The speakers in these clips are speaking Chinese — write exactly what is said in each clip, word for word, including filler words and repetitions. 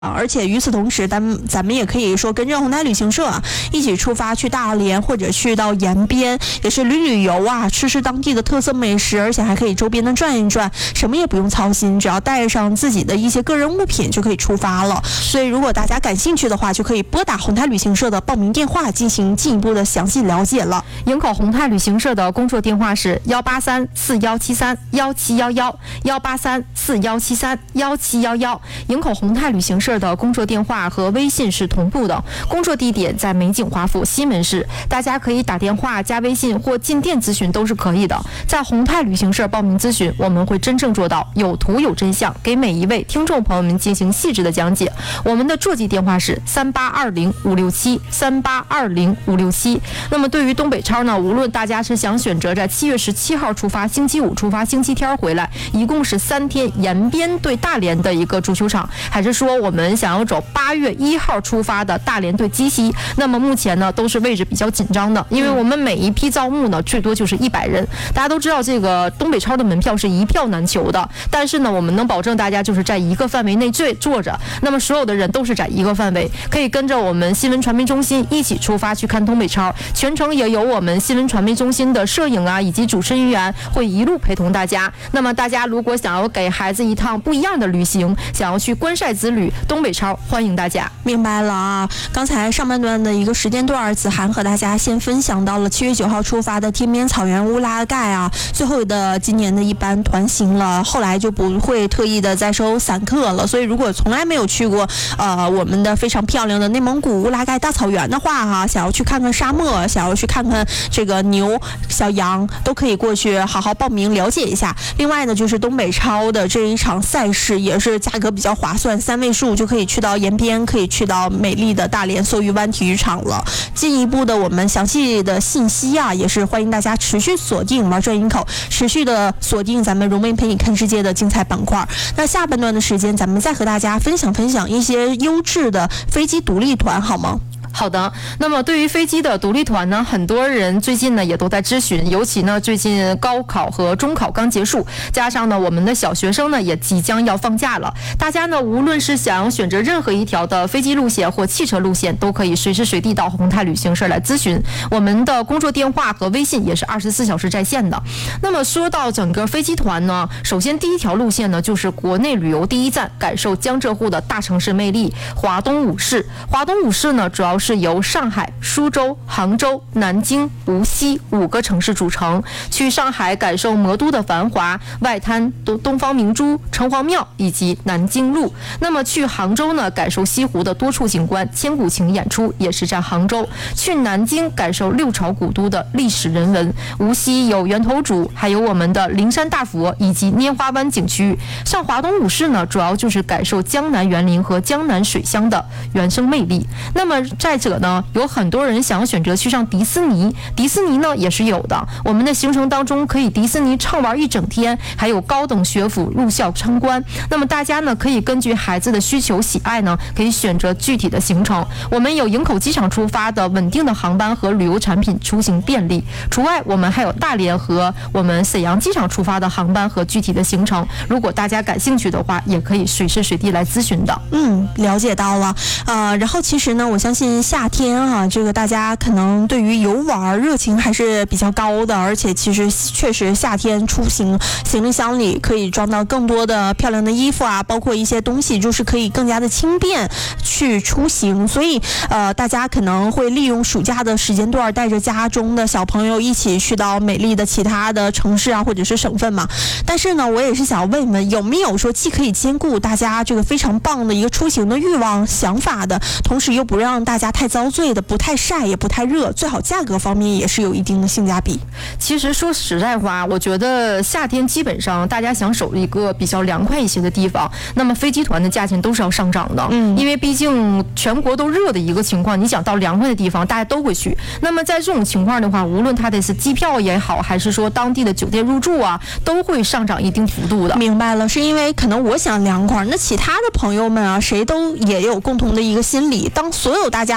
而且与此同时，咱们咱们也可以说跟着红台旅行社啊一起出发去大连或者去到延边，也是旅旅游啊，吃吃当地的特色美食，而且还可以周边的转一转，什么也不用操心，只要带上自己的一些个人物品就可以出发了。所以如果大家感兴趣的话，就可以拨打红台旅行社的报名电话进行进一步的详细了解了。 营口红泰旅行社的工作电话是幺八三四幺七三幺七幺幺幺八三四幺七三幺七幺幺。营口红泰旅行社的工作电话和微信是同步的，工作地点在美景华府西门市，大家可以打电话、加微信或进店咨询都是可以的。在红泰旅行社报名咨询，我们会真正做到有图有真相，给每一位听众朋友们进行细致的讲解。我们的座机电话是三八二零五六七三八二零五六七。那么对于东北超呢，无论大家是想选择在七月十七号出发，星期五出发，星期天回来，一共是三天延边对大连的一个足球场，还是说我们想要走八月一号出发的大连对鸡西，那么目前呢都是位置比较紧张的，因为我们每一批招募呢最多就是一百人。大家都知道这个东北超的门票是一票难求的，但是呢我们能保证大家就是在一个范围内坐坐着，那么所有的人都是在一个范围，可以跟着我们新闻传媒中心一起出发去看东北超，全程也有我们新闻传媒中心的摄影啊以及主持人员会一路陪同大家。那么大家如果想要给孩子一趟不一样的旅行，想要去观晒之旅，东北超欢迎大家。 明白了啊，刚才上半段的一个时间段，子涵和大家先分享到了七月九号出发的天边草原乌拉盖啊，最后的今年的一班团行了，后来就不会特意的再收散客了。所以如果从来没有去过呃我们的非常漂亮的内蒙古乌拉盖大草原的话哈、啊，想要去看看沙漠，想要去看看这个牛小羊，都可以过去好好报名了解一下。另外呢，就是东北超的这一场赛事也是价格比较划算，三位数就可以去到延边，可以去到美丽的大连梭鱼湾体育场了。进一步的我们详细的信息啊，也是欢迎大家持续锁定玩转营口，持续的锁定咱们荣威陪你看世界的精彩板块。那下半段的时间，咱们再和大家分享分享一些优质的飞机独立团，好吗？ 好的，那么对于飞机的独立团呢，很多人最近呢也都在咨询，尤其呢最近高考和中考刚结束，加上呢我们的小学生呢也即将要放假了，大家呢无论是想选择任何一条的飞机路线或汽车路线，都可以随时随地到宏泰旅行社来咨询，我们的工作电话和微信也是二十四小时在线的。那么说到整个飞机团呢，首先第一条路线呢就是国内旅游第一站，感受江浙沪的大城市魅力，华东五市。华东五市呢主要是由上海、苏州、杭州、南京、无锡五个城市组成。去上海感受魔都的繁华，外滩、东方明珠、城隍庙以及南京路。那么去杭州呢，感受西湖的多处景观，千古情演出也是在杭州。去南京感受六朝古都的历史人文。无锡有源头渚，还有我们的灵山大佛以及拈花湾景区。上华东五市呢，主要就是感受江南园林和江南水乡的原生魅力。那么再者呢，有很多人想要选择去上迪士尼，迪士尼呢也是有的。我们的行程当中可以迪士尼畅玩一整天，还有高等学府入校参观。那么大家呢可以根据孩子的需求喜爱呢，可以选择具体的行程。我们有营口机场出发的稳定的航班和旅游产品，出行便利。除外，我们还有大连和我们沈阳机场出发的航班和具体的行程。如果大家感兴趣的话，也可以随时随地来咨询的。 嗯，了解到了。呃，然后其实呢，我相信夏天啊，这个大家可能对于游玩热情还是比较高的，而且其实确实夏天出行行李箱里可以装到更多的漂亮的衣服啊，包括一些东西，就是可以更加的轻便去出行。所以呃，大家可能会利用暑假的时间段，带着家中的小朋友一起去到美丽的其他的城市啊，或者是省份嘛。但是呢，我也是想问问，有没有说既可以兼顾大家这个非常棒的一个出行的欲望想法的，同时又不让大家太遭罪的，不太晒也不太热，最好价格方面也是有一定的性价比。 其实说实在话，我觉得夏天基本上大家想守一个比较凉快一些的地方，那么飞机团的价钱都是要上涨的。嗯，因为毕竟全国都热的一个情况，你想到凉快的地方，大家都会去。那么在这种情况的话，无论它的是机票也好，还是说当地的酒店入住啊，都会上涨一定幅度的。 明白了，是因为可能我想凉快，那其他的朋友们啊，谁都也有共同的一个心理，当所有大家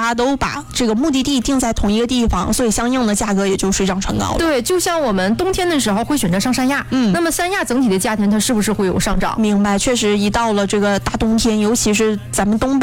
家都把这个目的地定在同一个地方，所以相应的价格也就水涨船高了。 对，就像我们冬天的时候会选择上三亚，嗯，那么三亚整体的价钱它是不是会有上涨？ 明白，确实一到了这个大冬天，尤其是咱们东北